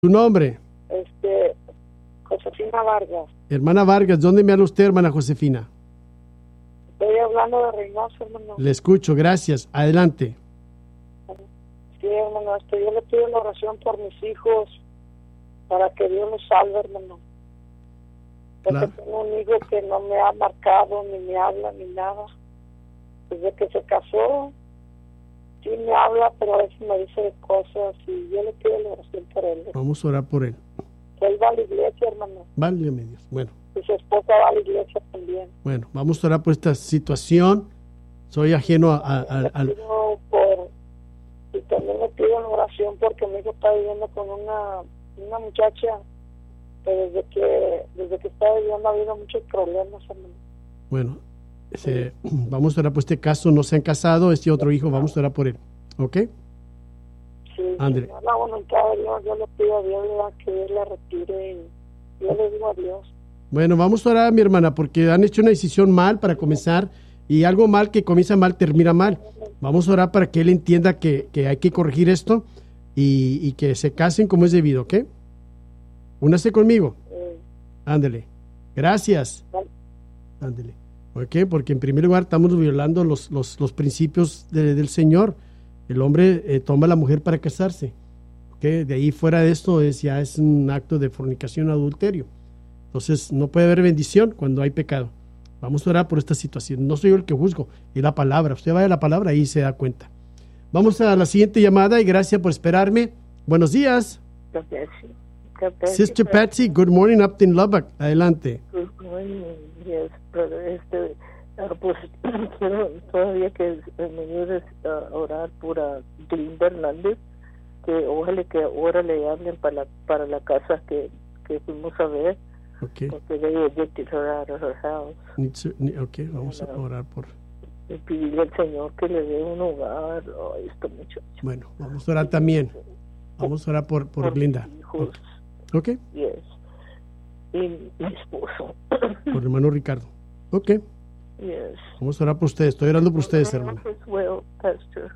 ¿Tu nombre? Josefina Vargas. Hermana Vargas, ¿dónde me habla usted, hermana Josefina? Estoy hablando de Reynosa, hermano. Le escucho, gracias. Adelante. Sí, hermano, yo le pido la oración por mis hijos, para que Dios los salve, hermano. Porque Claro. tengo un hijo que no me ha marcado, ni me habla, ni nada. Desde que se casó, sí me habla, pero a veces me dice cosas, y yo le pido la oración por él. Vamos a orar por él. Él va a la iglesia, hermano. Válgame Dios. Bueno, Y su esposa va a la iglesia también. bueno, vamos a orar por esta situación. Soy ajeno Le pido y también le pido la oración porque mi hijo está viviendo con una muchacha que desde que está viviendo ha habido muchos problemas, hermano. Bueno, vamos a orar por este caso. No se han casado, este otro hijo, vamos a orar por él. ¿Ok? Sí, André. si no es la voluntad de Dios, yo le pido a Dios que Dios la retire, y yo le digo a Dios. Bueno, vamos a orar, mi hermana, porque han hecho una decisión mal para comenzar, y algo mal que comienza mal termina mal. Vamos a orar para que él entienda que hay que corregir esto y que se casen como es debido, ¿ok? Únase conmigo. Ándele. Gracias. Ándele. ¿Ok? Porque en primer lugar estamos violando los principios del Señor. El hombre toma a la mujer para casarse. ¿Ok? De ahí fuera de esto ya es un acto de fornicación o adulterio. Entonces no puede haber bendición cuando hay pecado. Vamos a orar por esta situación. No soy yo el que juzgo, es la palabra. Usted vaya a la palabra y se da cuenta. Vamos a la siguiente llamada y gracias por esperarme. Buenos días. Sister Patsy, good morning up in Lubbock. Adelante. Good morning, yes, brother. Pues quiero todavía que me ayudes a orar por Glinda Hernández, que ojalá que ahora le hablen para la casa que fuimos a ver. Okay. Porque they evicted her out of her house. Okay, vamos a orar por... Y pedirle al Señor que le dé un hogar a esta muchacha. Bueno, vamos a orar también. Vamos a orar por Glinda. Hijos. Okay. Yes. Y mi esposo. Por el hermano Ricardo. Okay. Yes. Vamos a orar por ustedes. Estoy orando por ustedes, hermana. Well, Pastor.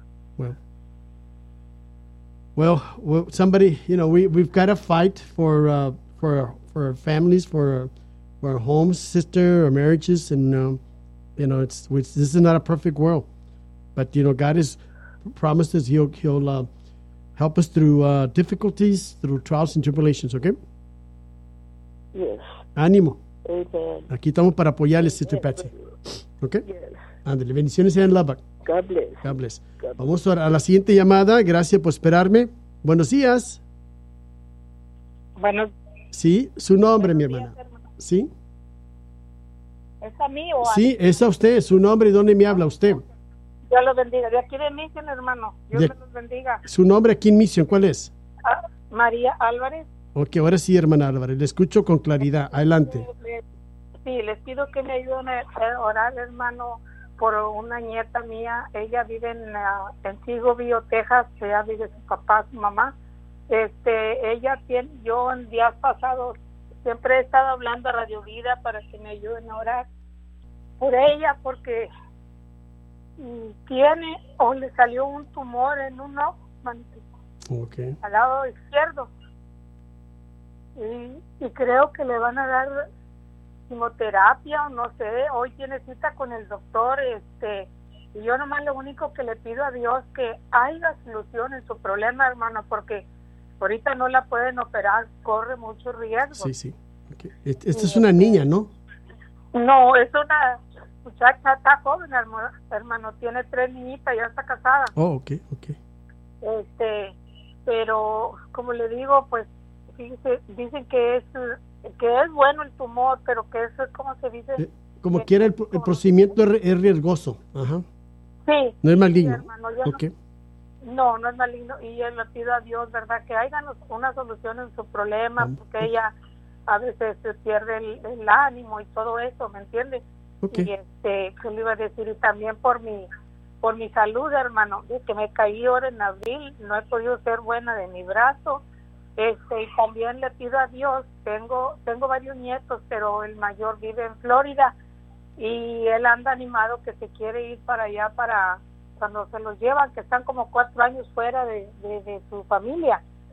Well, somebody, we've got to fight for our families, for our homes, sister, our marriages, and this is not a perfect world, but God has promised us He'll help us through difficulties, through trials and tribulations. Okay. Yes. Ánimo. Amen. Aquí estamos para apoyarles, Sister Patsy. Okay. Yes. Ándale, bendiciones en Lubbock. God bless. God bless. Vamos a la siguiente llamada. Gracias por esperarme. Buenos días. Bueno. Sí, su nombre, mi hermana. ¿Sí? ¿Es a mí o a Sí, es a usted. Su nombre y dónde me habla usted. Dios los bendiga. De aquí de Mission, hermano. Dios me los bendiga. Su nombre aquí en Mission, ¿cuál es? María Álvarez. Ok, ahora sí, hermana Álvarez. Le escucho con claridad. Adelante. Sí, les pido que me ayuden a orar, hermano, por una nieta mía. Ella vive en Seagoville, Texas. Ella vive su papá, su mamá. Ella tiene, yo en días pasados siempre he estado hablando a Radio Vida para que me ayuden a orar por ella, porque tiene o le salió un tumor en un ojo, okay, al lado izquierdo, y creo que le van a dar quimioterapia o no sé. Hoy tiene cita con el doctor, y yo nomás lo único que le pido a Dios que haya solución en su problema, hermano, porque ahorita no la pueden operar, corre mucho riesgo. Sí. Okay. Esta es una niña, ¿no? No, es una muchacha, está joven, hermano, tiene 3 niñitas, ya está casada. Oh, okay. Pero como le digo, pues dicen que es bueno el tumor, pero que eso es como se dice. Como quiera el procedimiento es riesgoso. Ajá. Sí. No es maligno. Sí, hermano, okay. No es maligno, y yo le pido a Dios, ¿verdad?, que haya una solución en su problema, porque ella a veces se pierde el ánimo y todo eso, ¿me entiende? Okay. Y que le iba a decir, y también por mi salud, hermano, que me caí ahora en abril, no he podido ser buena de mi brazo, y también le pido a Dios, tengo varios nietos, pero el mayor vive en Florida, y él anda animado que se quiere ir para allá para cuando se los llevan, que están como 4 años fuera de su familia,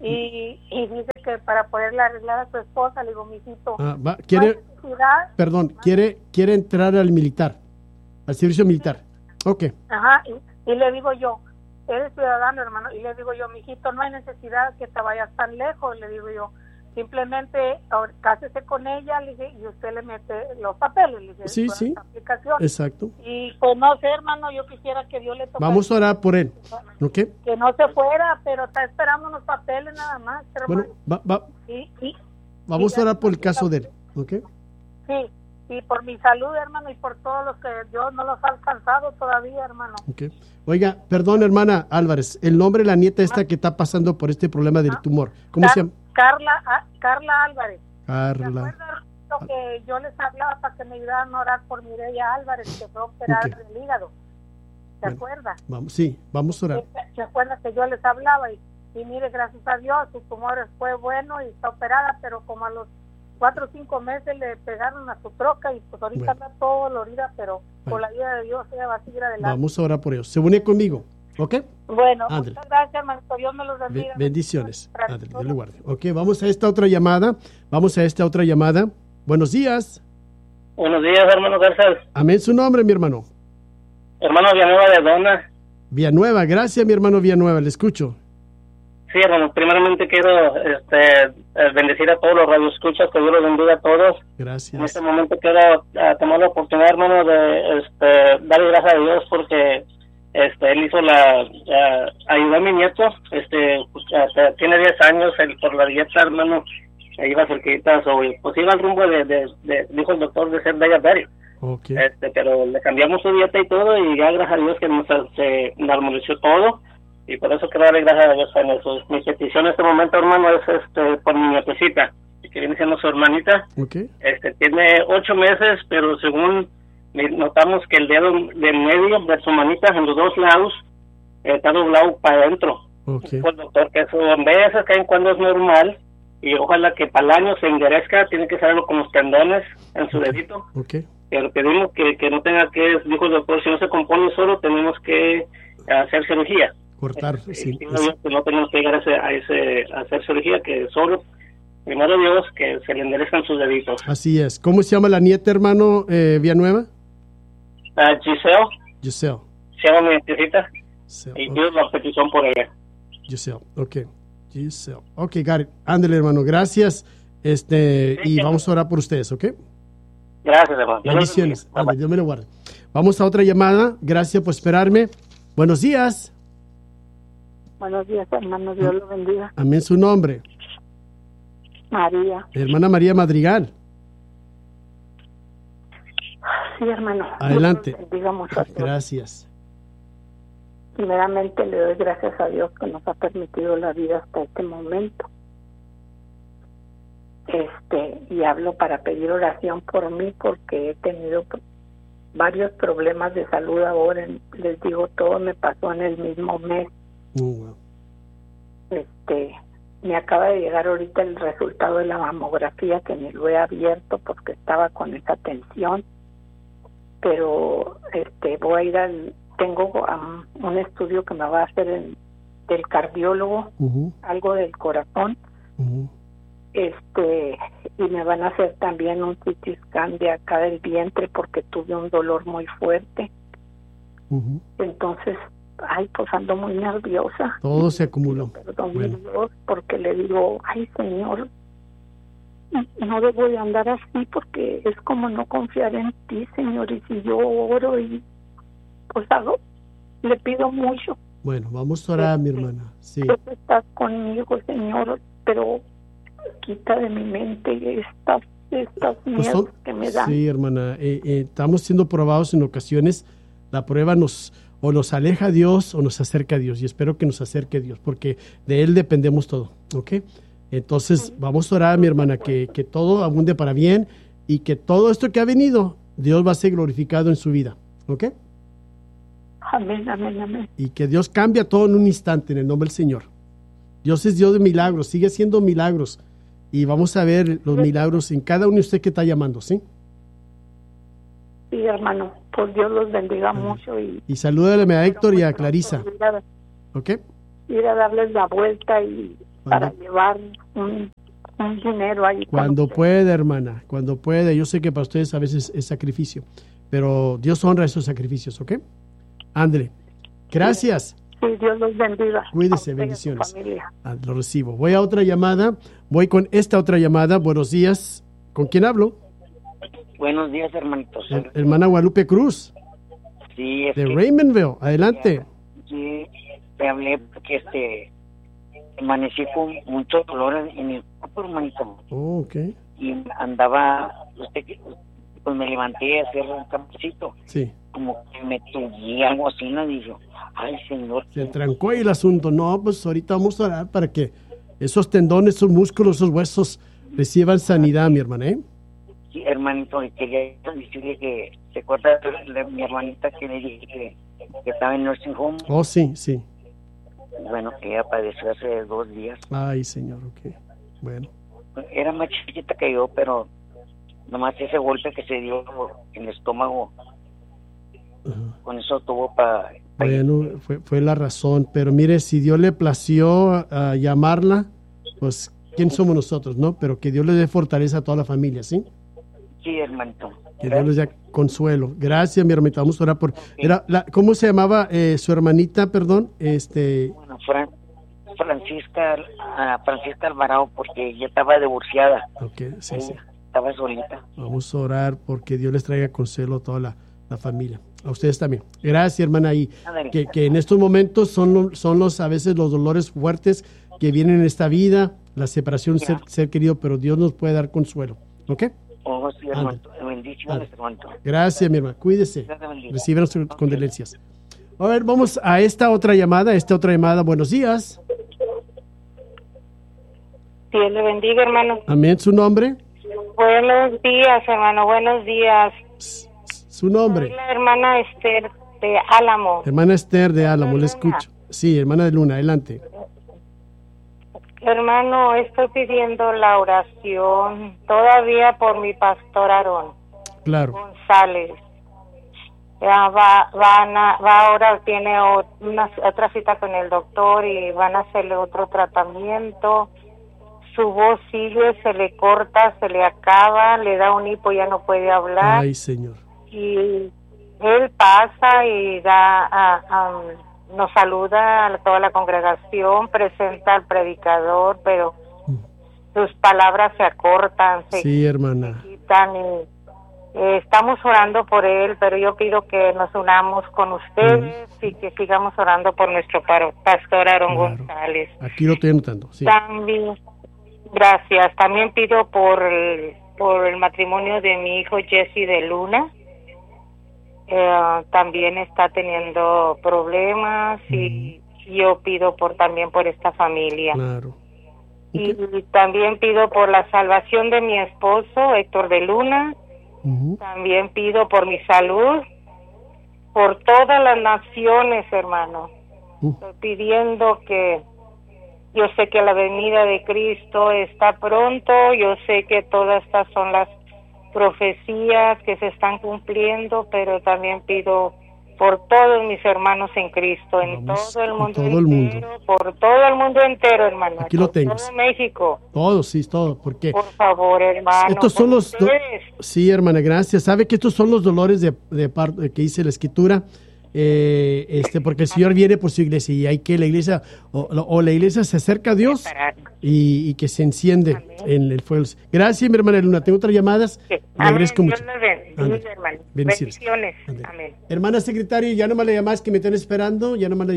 y dice que para poderle arreglar a su esposa. Le digo, mijito, quiere, ¿no hay necesidad? perdón, quiere entrar al militar, al servicio militar. Ok. Ajá, y le digo yo, eres ciudadano, hermano, y le digo yo, mijito, no hay necesidad que te vayas tan lejos, le digo yo, simplemente cásese con ella, le dije, y usted le mete los papeles, le dije, sí, sí, aplicación. Exacto. Y pues no sé, hermano, yo quisiera que Dios le tocara. Vamos a orar por él, ¿ok? Que no se fuera, pero está esperando los papeles nada más, hermano. Bueno, vamos y a orar por el caso de él, ¿ok? Sí, y por mi salud, hermano, y por todos los que Dios no los ha alcanzado todavía, hermano. Okay. Oiga, perdón, hermana Álvarez, el nombre de la nieta esta que está pasando por este problema del tumor, ¿cómo se llama? Carla Álvarez. Carla. ¿Se acuerdan lo que yo les hablaba para que me ayudaran a orar por Mireya Álvarez, que fue operada del hígado? ¿Se acuerda? Vamos a orar. ¿Se acuerda que yo les hablaba? Y mire, gracias a Dios, su tumor fue bueno y está operada, pero como a los 4 o 5 meses le pegaron a su troca y pues ahorita está todo dolorida, pero por la ayuda de Dios ella va a seguir adelante. Vamos a orar por ellos. Se une conmigo, ¿ok? Bueno, muchas gracias, hermanito. Dios me los bendiga. Bendiciones. Ándale, Dios le guarde. Ok, vamos a esta otra llamada. Buenos días. Buenos días, hermano Garza. Amén, su nombre, mi hermano. Hermano Villanueva de Dona. Villanueva, gracias, mi hermano Villanueva, le escucho. Sí, hermano, primeramente quiero bendecir a todos los radioescuchas, que Dios los bendiga a todos. Gracias. En este momento quiero tomar la oportunidad, hermano, de darle gracias a Dios porque él hizo ayudó a mi nieto, tiene 10 años, él por la dieta, hermano, iba cerquita, pues iba al rumbo dijo el doctor, de ser diabético. Okay. Pero le cambiamos su dieta y todo, y ya gracias a Dios que se normalizó todo. Y por eso quiero darle gracias a Dios en eso. Mi petición en este momento, hermano, es por mi nietecita, que viene siendo su hermanita. Okay. Tiene 8 meses, pero según notamos que el dedo del medio de su manita, en los 2 lados, está doblado para adentro. Okay. Pues, doctor, que eso en veces caen cuando es normal, y ojalá que para el año se enderezca, tiene que saberlo con los tendones en su dedito. Okay. Pero pedimos que no tenga que, dijo el doctor, si no se compone solo, tenemos que hacer cirugía. Cortar, sí. Que no tenemos que llegar a hacer cirugía, que solo, primero Dios, que se le enderezcan sus deditos. Así es. ¿Cómo se llama la nieta, hermano Villanueva? Giselle. Se llama mi nietecita. Y pido la petición por ella. Giselle, ok. Giselle. Ok, got it. Ándale, hermano, gracias. Y vamos a orar por ustedes, ¿ok? Gracias, hermano. Bendiciones. Ándale, Dios me lo guarde. Vamos a otra llamada. Gracias por esperarme. Buenos días. Buenos días, hermano. Dios lo bendiga. Amén, su nombre. María. Hermana María Madrigal. Sí, hermano. Adelante. Dios bendiga mucho a Dios. Gracias. Primeramente le doy gracias a Dios que nos ha permitido la vida hasta este momento. Y hablo para pedir oración por mí porque he tenido varios problemas de salud ahora. Les digo, todo me pasó en el mismo mes. Wow. Me acaba de llegar ahorita el resultado de la mamografía, que ni lo he abierto porque estaba con esa tensión, pero voy a ir tengo un estudio que me va a hacer del cardiólogo, algo del corazón, y me van a hacer también un CT scan de acá del vientre porque tuve un dolor muy fuerte. Entonces, pues ando muy nerviosa. Todo se acumuló. Perdón, Dios, porque le digo, Señor, no debo de andar así porque es como no confiar en ti, Señor, y si yo oro y pues le pido mucho. Bueno, vamos a orar, mi hermana. Sí. Tú estás conmigo, Señor, pero quita de mi mente estas miedos que me dan. Sí, hermana, estamos siendo probados en ocasiones. La prueba nos aleja a Dios o nos acerca a Dios, y espero que nos acerque a Dios, porque de Él dependemos todo, ¿ok? Entonces, vamos a orar, mi hermana, que todo abunde para bien, y que todo esto que ha venido, Dios va a ser glorificado en su vida, ¿ok? Amén, amén, amén. Y que Dios cambia todo en un instante, en el nombre del Señor. Dios es Dios de milagros, sigue haciendo milagros, y vamos a ver los milagros en cada uno de ustedes que está llamando, ¿sí? Sí, hermano, pues Dios los bendiga mucho. Y salúdale a Héctor y a Clarisa. ¿Ok? Ir a darles la vuelta y para llevar un dinero ahí. Cuando puede, hermana, cuando puede. Yo sé que para ustedes a veces es sacrificio, pero Dios honra esos sacrificios, ¿ok? Ándale. Gracias. Sí, Dios los bendiga. Cuídese, bendiciones. Lo recibo. Voy a otra llamada. Voy con esta otra llamada. Buenos días. ¿Con quién hablo? Buenos días, hermanitos. Hermana Guadalupe Cruz. Sí, de Raymondville. Adelante. Sí, te hablé porque amanecí con mucho dolor en el cuerpo, hermanito. Oh, ok. Y andaba, pues me levanté a hacer un campecito. Sí. Como que me tullí algo así, ¿no? Dije, ay, Señor. Se trancó ahí el asunto. No, pues ahorita vamos a orar para que esos tendones, esos músculos, esos huesos reciban sanidad, mi hermana, ¿eh? Sí, hermanito, y quería decirle que se acuerda de mi hermanita que le dije que estaba en nursing home. Oh, sí, sí. Bueno, que ella padeció hace 2 días. Ay, Señor, ok. Bueno. Era más chiquita que yo, pero nomás ese golpe que se dio en el estómago, con eso tuvo para... Bueno, fue la razón, pero mire, si Dios le plació llamarla, pues, ¿quién somos nosotros, no? Pero que Dios le dé fortaleza a toda la familia, ¿sí? Sí, hermanito. Que Dios les dé consuelo. Gracias, mi hermanita. Vamos a orar por... ¿Cómo se llamaba su hermanita, perdón? Bueno, Francisca Alvarado, porque ella estaba divorciada. Ok, sí, sí. Estaba solita. Vamos a orar porque Dios les traiga consuelo a toda la familia. A ustedes también. Gracias, hermana. Y que en estos momentos son los a veces los dolores fuertes que vienen en esta vida, la separación, ser querido, pero Dios nos puede dar consuelo. ¿Ok? Oh, sí, hermano. Bendiciones, hermano. Gracias, mi hermana. Cuídese. Recibe nuestras condolencias. A ver, vamos a esta otra llamada. Buenos días. Dios le bendiga, hermano. Amén. ¿Su nombre? Buenos días, hermano. Buenos días. ¿Su nombre? Soy la hermana Esther de Álamo. Hermana Esther de Álamo, le escucho. Sí, hermana de Luna, adelante. Hermano, estoy pidiendo la oración todavía por mi pastor Aarón. Claro. González. Ya va ahora, tiene otra cita con el doctor y van a hacerle otro tratamiento. Su voz sigue, se le corta, se le acaba, le da un hipo, ya no puede hablar. Ay, Señor. Y él pasa y nos saluda a toda la congregación, presenta al predicador, pero sus palabras se acortan, se hermana. quitan y estamos orando por él, pero yo pido que nos unamos con ustedes y que sigamos orando por nuestro pastor Aarón González. Aquí lo estoy anotando. Sí. También, gracias. También pido por el matrimonio de mi hijo Jesse de Luna. También está teniendo problemas y yo pido también por esta familia. Claro. Y también pido por la salvación de mi esposo Héctor de Luna. También pido por mi salud, por todas las naciones, hermano. Estoy pidiendo que yo sé que la venida de Cristo está pronto, yo sé que todas estas son las profecías que se están cumpliendo, pero también pido por todos mis hermanos en Cristo, en todo el mundo entero, por todo el mundo entero, hermano. Aquí lo tengo. Todo México. Todo, sí, todo. Porque por favor, hermano. Estos son los sí, hermana, gracias. ¿Sabe que estos son los dolores de que dice la Escritura? Porque el Señor viene por su iglesia y hay que la iglesia o la iglesia se acerca a Dios y que se enciende en el fuego. Gracias, mi hermana Luna. Tengo otras llamadas. Sí. Le agradezco mucho. Bendiciones. Amén. Hermana secretaria, ya no me le llamas que me estén esperando.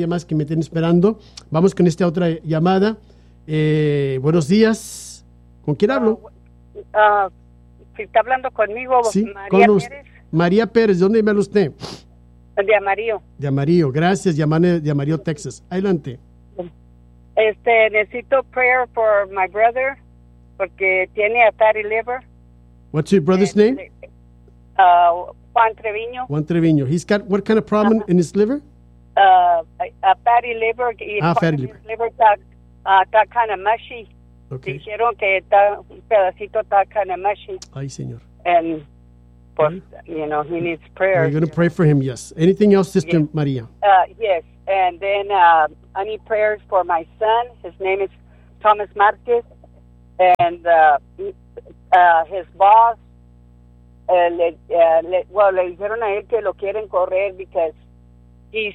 Vamos con esta otra llamada. Buenos días. ¿Con quién hablo? Si está hablando conmigo, sí, María Pérez. María Pérez, ¿de dónde me habla usted? De Amarillo. De Amarillo, gracias, de Amarillo, Texas. Adelante. Necesito prayer for my brother, porque tiene a fatty liver. What's your brother's name? Juan Treviño. Juan Treviño. He's got what kind of problem in his liver? A fatty liver. Fatty liver. His liver está kind of mushy. Okay. Dijeron que un pedacito está kind of mushy. Ay, Señor. And he needs prayer. You're going to pray for him, yes. Anything else, Sister Maria? Yes. And then I need prayers for my son. His name is Thomas Marquez, and his boss le dijeron a él que lo quieren correr because he's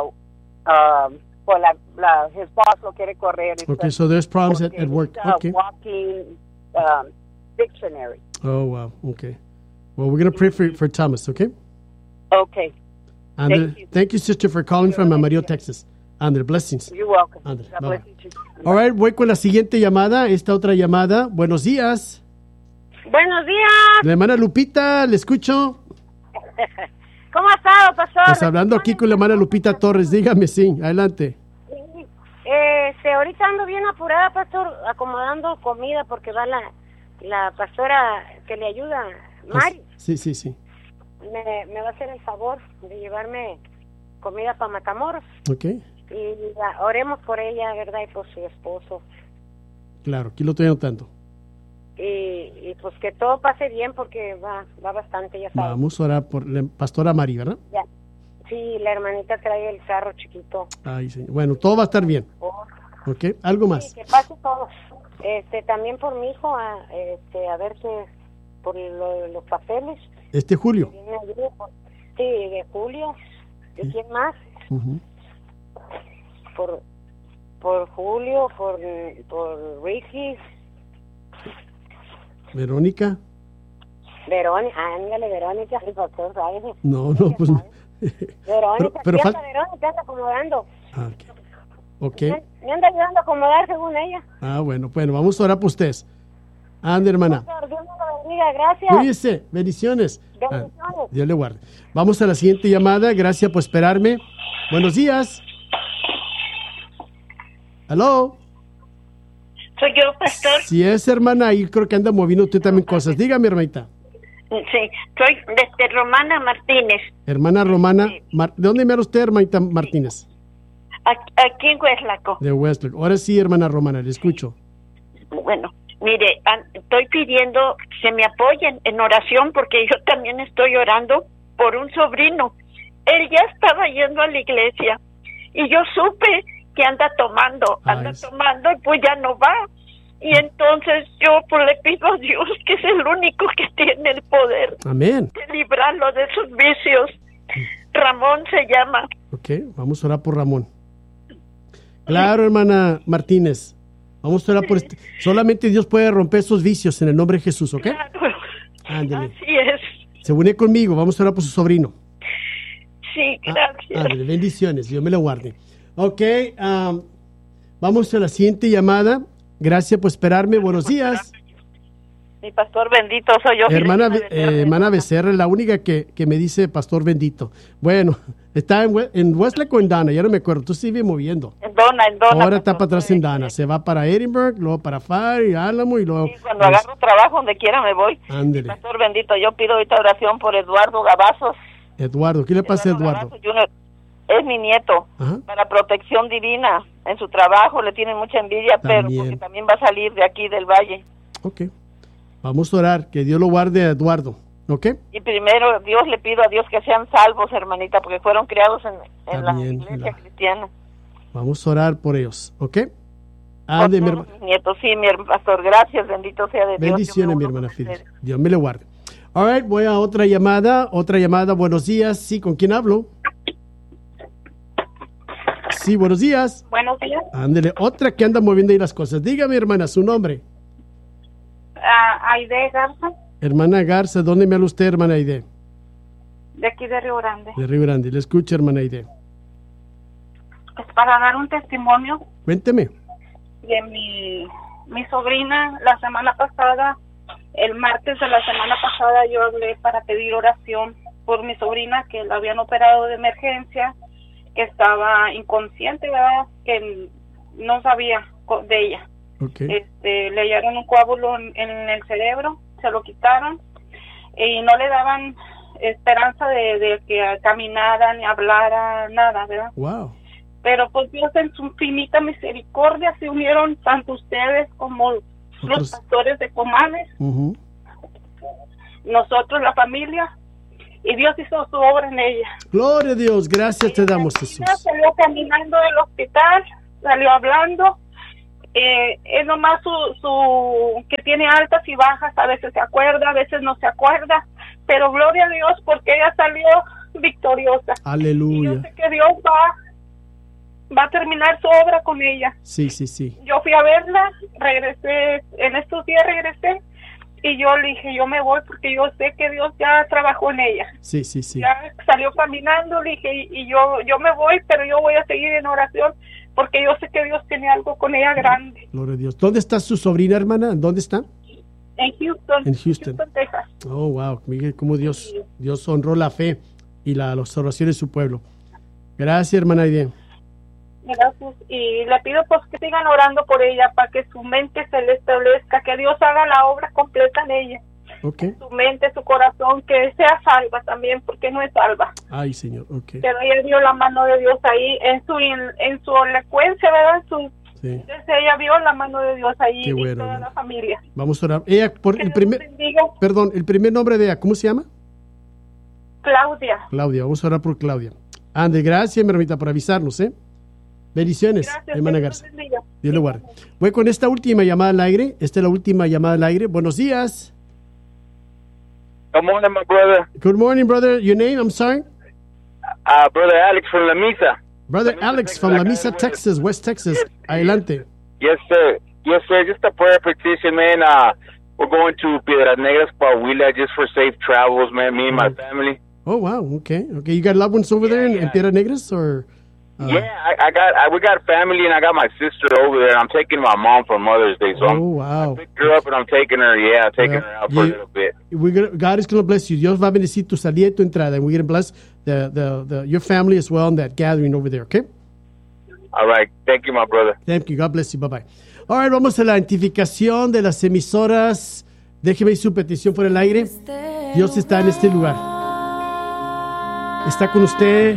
his boss lo quiere correr. Okay, so there's problems at work. Okay. Walking dictionary. Oh, wow. Okay. Well, we're going to pray for Thomas, okay? Okay. Thank you, sister, for calling from Amarillo, Texas. Andre, blessings. You're welcome. Andre, all right, voy con la siguiente llamada. Esta otra llamada. Buenos días. Buenos días. La hermana Lupita, le escucho. ¿Cómo ha estado, pastor? Pues hablando aquí con la hermana Lupita Torres. Dígame, sí, adelante. Ahorita ando bien apurada, pastor, acomodando comida porque va la pastora que le ayuda, Mari. Sí. Me va a hacer el favor de llevarme comida para Matamoros. Ok. Y oremos por ella, ¿verdad? Y por su esposo. Claro, aquí lo estoy anotando. Y pues que todo pase bien porque va bastante, ya sabes. Vamos a orar por la pastora Mari, ¿verdad? Ya. Sí, la hermanita trae el carro chiquito. Ay, sí. Bueno, todo va a estar bien. ¿Ok? ¿Algo más? Sí, que pase todo. También por mi hijo, a ver que por los papeles. Julio. Sí, de Julio. ¿Y quién más? Uh-huh. Por Julio, por Ricky. Verónica. Ándale, Verónica. No, pues... Verónica, pero Verónica anda acomodando. Ok. Me anda ayudando a acomodar según ella. Bueno, vamos a orar por ustedes. Ande, hermana. Dios me lo bendiga, gracias. Cuídese, bendiciones. Bendiciones. Dios le guarde. Vamos a la siguiente llamada, gracias por esperarme. Buenos días. ¿Aló? Soy yo, pastor. Si es hermana, ahí creo que anda moviendo usted también cosas. Dígame, hermanita. Sí, soy desde Romana Martínez. Hermana Romana, sí. ¿De dónde me habla usted, hermanita Martínez? Aquí en Hueslaco. De Hueslaco. Ahora sí, hermana Romana, le escucho. Bueno, mire, estoy pidiendo que se me apoyen en oración porque yo también estoy orando por un sobrino. Él ya estaba yendo a la iglesia y yo supe que anda tomando y pues ya no va. Y entonces yo pues le pido a Dios, que es el único que tiene el poder. Amén. De librarlo de sus vicios. Ramón se llama. Ok, vamos a orar por Ramón. Claro, hermana Martínez. Vamos a orar por solamente Dios puede romper esos vicios en el nombre de Jesús, ¿ok? Claro. Ándale. Así es. Se une conmigo, vamos a orar por su sobrino. Sí, gracias. Ándale, bendiciones, Dios me lo guarde. Ok, vamos a la siguiente llamada. Gracias por esperarme. Buenos días. Mi pastor bendito soy yo. Hermana Becerra, la única que me dice pastor bendito. Bueno, está en Westlake o en Dana, ya no me acuerdo. Tú sigues moviendo. En Dona. Ahora está para atrás en Dana. Se va para Edinburgh, luego para Fire y Álamo y luego... Sí, cuando agarro trabajo donde quiera me voy. Ándele. Pastor bendito, yo pido ahorita oración por Eduardo Gavazos. Eduardo, ¿qué le pasa a Eduardo? Junior, es mi nieto. Ajá. Para protección divina. En su trabajo le tienen mucha envidia, pero porque también va a salir de aquí del valle. Ok. Vamos a orar, que Dios lo guarde a Eduardo, ¿ok? Y primero le pido a Dios que sean salvos, hermanita, porque fueron criados en la iglesia cristiana. Vamos a orar por ellos, ¿ok? Mis nietos, sí, mi pastor, gracias, bendito sea de Dios. Bendiciones, mi hermana Fidel. Dios me lo guarde. All right, voy a otra llamada, buenos días, sí, ¿con quién hablo? Sí, buenos días. Buenos días. Ándele, otra que anda moviendo ahí las cosas. Dígame, hermana, su nombre. Aide Garza. Hermana Garza, ¿dónde me habla usted, hermana Aide? De aquí de Río Grande. De Río Grande, le escucho, hermana Aide. Es para dar un testimonio. Cuénteme. De mi sobrina, la semana pasada, el martes de la semana pasada, yo hablé para pedir oración por mi sobrina, que la habían operado de emergencia, que estaba inconsciente, ¿verdad? Que no sabía de ella. Okay. Le hallaron un coágulo en el cerebro, se lo quitaron y no le daban esperanza de que caminara ni hablara, nada, ¿verdad? Wow. Pero pues Dios en su infinita misericordia se unieron tanto ustedes como los pastores de Comales, nosotros, la familia, y Dios hizo su obra en ella. Gloria a Dios, gracias te damos, Jesús. Salió caminando del hospital, salió hablando, es nomás su que tiene altas y bajas, a veces se acuerda, a veces no se acuerda, pero gloria a Dios porque ella salió victoriosa. Aleluya. Y yo sé que Dios va a terminar su obra con ella. Sí, sí, sí. Yo fui a verla, regresé, en estos días regresé, y yo le dije, yo me voy porque yo sé que Dios ya trabajó en ella. Sí, sí, sí. Ya salió caminando, le dije, y yo me voy, pero yo voy a seguir en oración porque yo sé que Dios tiene algo con ella grande. Gloria a Dios. ¿Dónde está su sobrina, hermana? ¿Dónde está? En Houston. En Houston, Texas. Oh, wow. Miguel, cómo Dios honró la fe y las oraciones de su pueblo. Gracias, hermana Aide. Gracias. Y le pido pues que sigan orando por ella para que su mente se le establezca, que Dios haga la obra completa en ella. Okay. Su mente, su corazón, que sea salva también, porque no es salva. Ay, Señor, okay. Pero ella vio la mano de Dios ahí en su elocuencia, ¿verdad? Sí. Entonces ella vio la mano de Dios ahí. Qué bueno, y toda la familia. Vamos a orar. Ella, el primer nombre de ella, ¿cómo se llama? Claudia. Claudia, vamos a orar por Claudia. Ande, gracias, mi hermanita, por avisarnos, Bendiciones, gracias, hermana Garza. Dios le guarde. Voy con esta última llamada al aire. Esta es la última llamada al aire. Buenos días. Good morning, my brother. Good morning, brother. Your name, I'm sorry? Brother Alex from La Mesa. Brother Alex from La Mesa, Texas, West Texas. Adelante. Yes, sir. Yes, sir. Just a prayer petition, man. We're going to Piedras Negras, Coahuila, just for safe travels, man, me and my family. Oh, wow. Okay. You got loved ones over there in Piedras Negras, or? We got family, and I got my sister over there. I'm taking my mom for Mother's Day, so I picked her up and I'm taking her. Yeah, taking her out for a little bit. God is going to bless you. Dios va a bendecir tu salida y tu entrada, and we're going to bless your family as well in that gathering over there. Okay. All right. Thank you, my brother. Thank you. God bless you. Bye bye. All right, vamos a la identificación de las emisoras. Déjeme su petición por el aire. Dios está en este lugar. Está con usted.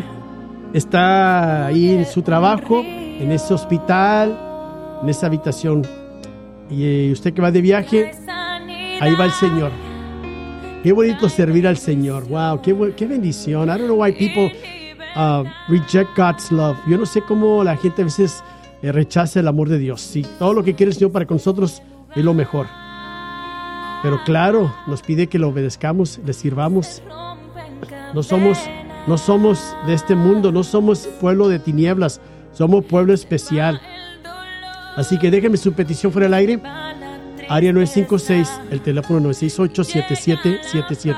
Está ahí en su trabajo, en ese hospital, en esa habitación. Y usted que va de viaje, ahí va el Señor. Qué bonito servir al Señor. Wow, qué bendición. I don't know why people reject God's love. Yo no sé cómo la gente a veces rechaza el amor de Dios. Sí, todo lo que quiere el Señor para con nosotros es lo mejor. Pero claro, nos pide que lo obedezcamos, le sirvamos. No somos de este mundo, no somos pueblo de tinieblas, somos pueblo especial. Así que déjeme su petición fuera del aire. Área 956, el teléfono 968-7777.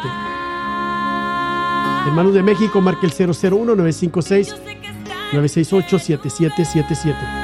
Hermanos de México, marque el 001-956-968-7777.